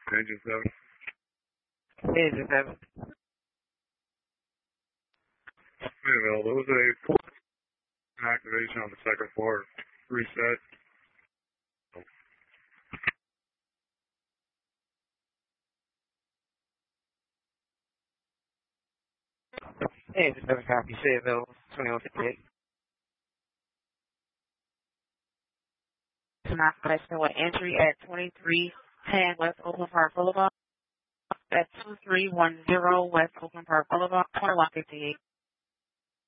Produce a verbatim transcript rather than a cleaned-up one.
Engine seven. Engine seven. Well, there was a fourth activation on the second floor. Reset. Engine seven copy. Fayetteville, twenty-one fifty-eight. Not question with entry at twenty-three ten West Oakland Park Boulevard. At two three one zero West Oakland Park Boulevard, twenty-one fifty-eight.